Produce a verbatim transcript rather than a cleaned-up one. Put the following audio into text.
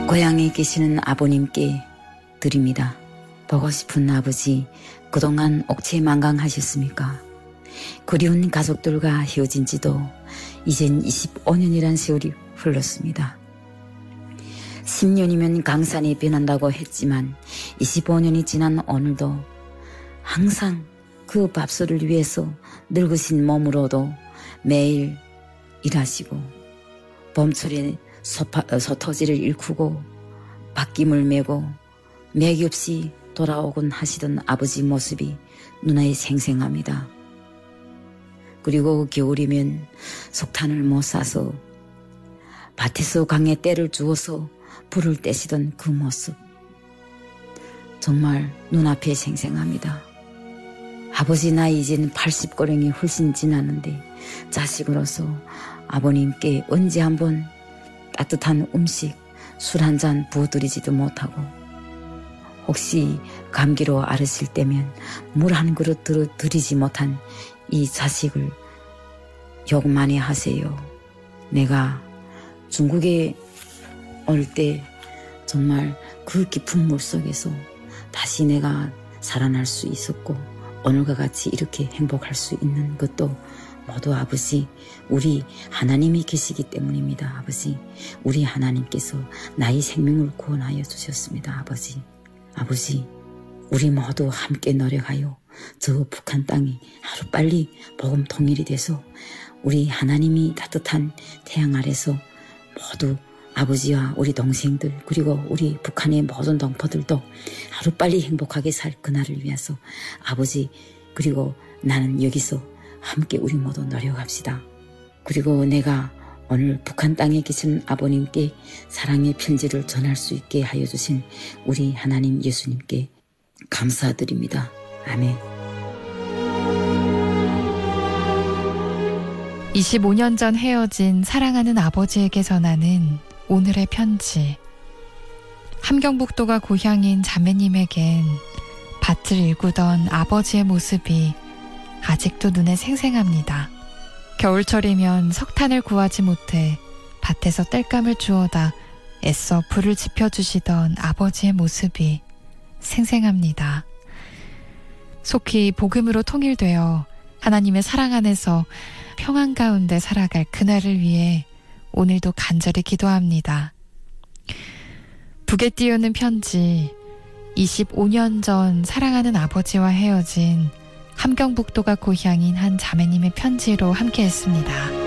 고향에 계시는 아버님께 드립니다. 보고 싶은 아버지, 그동안 옥체망강하셨습니까? 그리운 가족들과 헤어진 지도 이젠 이십오 년이란 세월이 흘렀습니다. 십 년이면 강산이 변한다고 했지만 이십오 년이 지난 오늘도 항상 그 밥솥을 위해서 늙으신 몸으로도 매일 일하시고 봄철에 소파, 소토지를 일구고 밭김을 메고 맥이 없이 돌아오곤 하시던 아버지 모습이 눈에 생생합니다. 그리고 겨울이면 석탄을 못 사서 밭에서 강에 때를 주어서 불을 떼시던 그 모습 정말 눈앞에 생생합니다. 아버지 나이 이제는 팔십고령이 훨씬 지났는데 자식으로서 아버님께 언제 한번 따뜻한 음식, 술 한 잔 부어드리지도 못하고 혹시 감기로 앓으실 때면 물 한 그릇 드리지 못한 이 자식을 욕 많이 하세요. 내가 중국에 올 때 정말 그 깊은 물 속에서 다시 내가 살아날 수 있었고 오늘과 같이 이렇게 행복할 수 있는 것도 모두 아버지, 우리 하나님이 계시기 때문입니다. 아버지, 우리 하나님께서 나의 생명을 구원하여 주셨습니다. 아버지, 아버지, 우리 모두 함께 노력하여 저 북한 땅이 하루빨리 복음 통일이 돼서 우리 하나님이 따뜻한 태양 아래서 모두 아버지와 우리 동생들 그리고 우리 북한의 모든 동포들도 하루빨리 행복하게 살 그날을 위해서 아버지 그리고 나는 여기서 함께 우리 모두 노력합시다. 그리고 내가 오늘 북한 땅에 계신 아버님께 사랑의 편지를 전할 수 있게 하여 주신 우리 하나님 예수님께 감사드립니다. 아멘. 이십오 년 전 헤어진 사랑하는 아버지에게 전하는 오늘의 편지. 함경북도가 고향인 자매님에겐 밭을 일구던 아버지의 모습이 아직도 눈에 생생합니다. 겨울철이면 석탄을 구하지 못해 밭에서 땔감을 주워다 애써 불을 지펴주시던 아버지의 모습이 생생합니다. 속히 복음으로 통일되어 하나님의 사랑 안에서 평안 가운데 살아갈 그날을 위해 오늘도 간절히 기도합니다. 북에 띄우는 편지. 이십오 년 전 사랑하는 아버지와 헤어진 함경북도가 고향인 한 자매님의 편지로 함께했습니다.